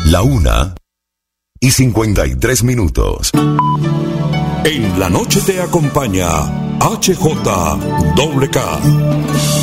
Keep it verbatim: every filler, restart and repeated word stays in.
La una y cincuenta y tres minutos. En la noche te acompaña H J K.